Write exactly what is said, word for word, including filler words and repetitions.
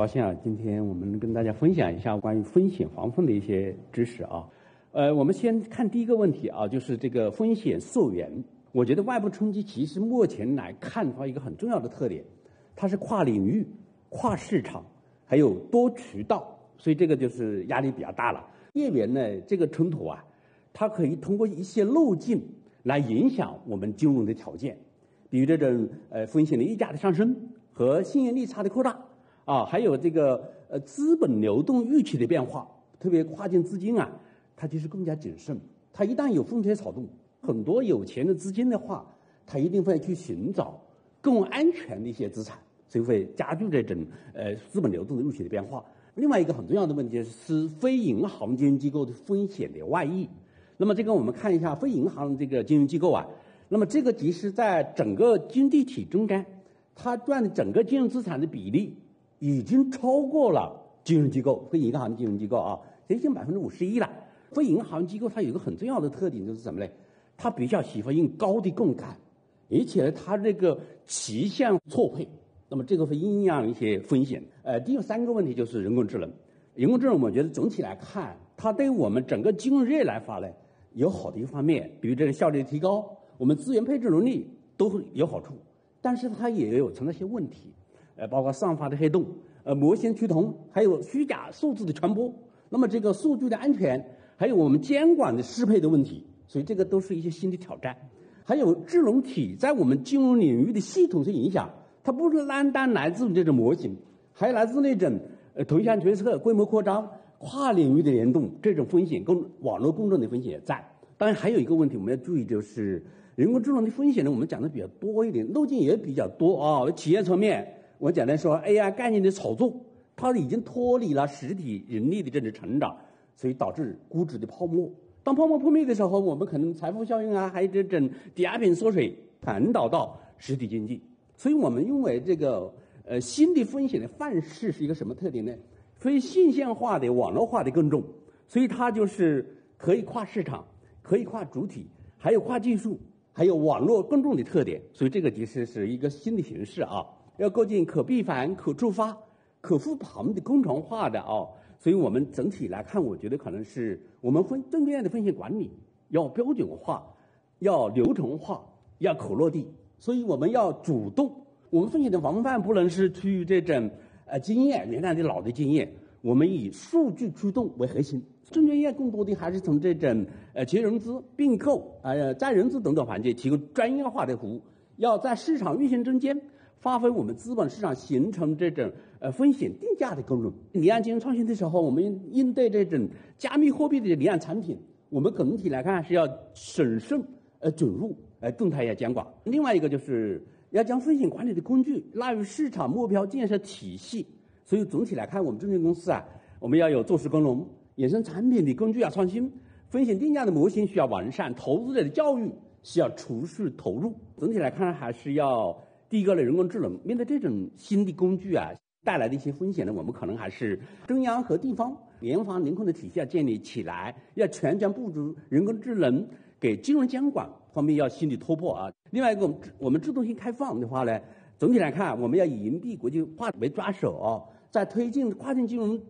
高兴啊，今天我们跟大家分享一下关于风险防范的一些知识啊。呃，我们先看第一个问题啊，就是这个风险溯源。我觉得外部冲击其实目前来看的话，一个很重要的特点，它是跨领域、跨市场，还有多渠道，所以这个就是压力比较大了。业缘呢，这个冲突啊，它可以通过一些路径来影响我们金融的条件，比如这种呃风险的溢价的上升和信用利差的扩大啊，还有这个呃资本流动预期的变化，特别跨境资金啊，它就是更加谨慎。它一旦有风吹草动，很多有钱的资金的话，它一定会去寻找更安全的一些资产，所以会加剧这种呃资本流动的预期的变化。另外一个很重要的问题是非银行金融机构的风险的外溢。那么这个我们看一下非银行这个金融机构啊，那么这个其实在整个经济体中间，它占的整个金融资产的比例已经超过了金融机构，非银行金融机构啊，接近百分之五十一了。非银行机构它有一个很重要的特点，就是什么呢？它比较喜欢用高的杠杆，而且它这个期限错配，那么这个会影响一些风险。呃，第三个问题就是人工智能。人工智能，我觉得总体来看，它对我们整个金融业来发呢有好的一方面，比如这个效率的提高，我们资源配置能力都会有好处，但是它也有存在一些问题，呃，包括算法的黑洞，呃，模型趋同，还有虚假数字的传播。那么这个数据的安全，还有我们监管的适配的问题，所以这个都是一些新的挑战。还有智能体在我们金融领域的系统性影响，它不是单单来自于这种模型，还来自那种呃投向决策、规模扩张、跨领域的联动，这种风险跟网络共振的风险也在。当然还有一个问题我们要注意，就是人工智能的风险呢，我们讲的比较多一点，路径也比较多啊。企业层面，我简单说 A I 概念的炒作，它已经脱离了实体人力的这种成长，所以导致估值的泡沫。当泡沫破灭的时候，我们可能财富效应啊，还有这种抵押品缩水传导到实体经济。所以我们认为这个呃新的风险的范式是一个什么特点呢？非线性化的、网络化的更重，所以它就是可以跨市场，可以跨主体，还有跨技术，还有网络更重的特点。所以这个其实是一个新的形式啊，要构建可闭环、可触发、可复盘的工程化的啊。所以我们整体来看，我觉得可能是我们分证券的风险管理要标准化，要流程化，要可落地。所以我们要主动，我们风险的防范不能是去这种呃经验原来的老的经验，我们以数据驱动为核心。证券业更多的还是从这种呃企业融资、并购、呃再融资等等环节提供专业化的服务，要在市场运行中间发挥我们资本市场形成这种呃风险定价的功能。离岸金融创新的时候，我们应对这种加密货币的离岸产品，我们整体来看是要审慎呃准入，呃动态要监管。另外一个就是要将风险管理的工具纳入市场目标建设体系。所以总体来看，我们证券公司啊，我们要有做事工农，衍生产品的工具要创新，风险定价的模型需要完善，投资者的教育需要持续投入。总体来看，还是要第一个呢，人工智能。面对这种新的工具啊带来的一些风险呢，我们可能还是中央和地方联防联控的体系要建立起来，要全权布局人工智能，给金融监管方面要新的突破啊。另外一个，我们制度性开放的话呢，总体来看，我们要以银币国际化为抓手，在推进跨境金融